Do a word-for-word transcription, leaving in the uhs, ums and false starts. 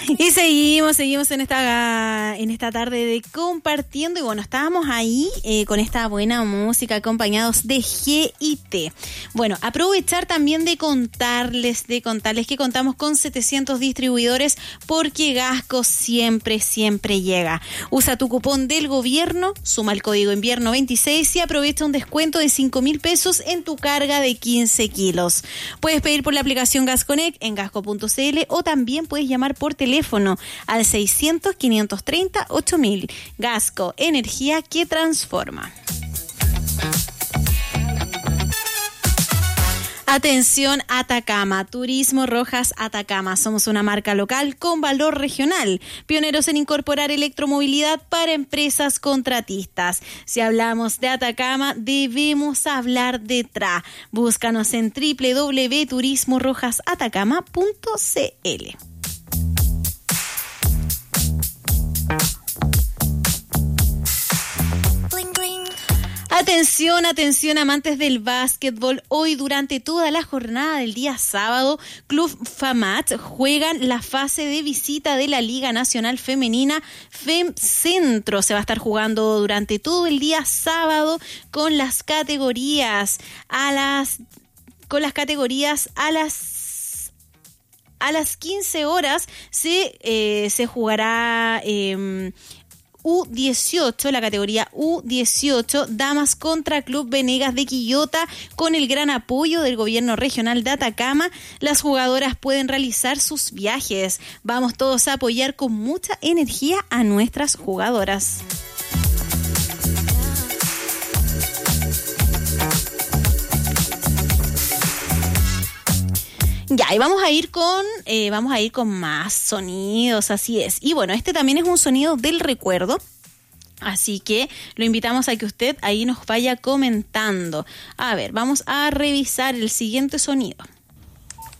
Y seguimos, seguimos en esta en esta tarde de compartiendo. Y bueno, estábamos ahí eh, con esta buena música acompañados de G y T. Bueno, aprovechar también de contarles, de contarles que contamos con setecientos distribuidores porque Gasco siempre, siempre llega. Usa tu cupón del gobierno, suma el código invierno veintiséis y aprovecha un descuento de cinco mil pesos en tu carga de quince kilos. Puedes pedir por la aplicación GasConnect en gasco punto c l o también puedes llamar por teléfono al seiscientos, quinientos treinta, ocho mil. Gasco, energía que transforma. Atención Atacama, Turismo Rojas Atacama. Somos una marca local con valor regional, pioneros en incorporar electromovilidad para empresas contratistas. Si hablamos de Atacama, debemos hablar de T R A. Búscanos en doble u doble u doble u punto turismo rojas atacama punto c l. Atención, atención amantes del básquetbol. Hoy durante toda la jornada del día sábado, Club FAMAT juegan la fase de visita de la Liga Nacional Femenina FEMCentro. Se va a estar jugando durante todo el día sábado con las categorías a las con las categorías a las a las quince horas se eh, se jugará eh, U dieciocho, la categoría U dieciocho, Damas contra Club Venegas de Quillota, con el gran apoyo del gobierno regional de Atacama. Las jugadoras pueden realizar sus viajes. Vamos todos a apoyar con mucha energía a nuestras jugadoras. Ya, y vamos a ir con eh, vamos a ir con más sonidos, así es. Y bueno, este también es un sonido del recuerdo, así que lo invitamos a que usted ahí nos vaya comentando. A ver, vamos a revisar el siguiente sonido.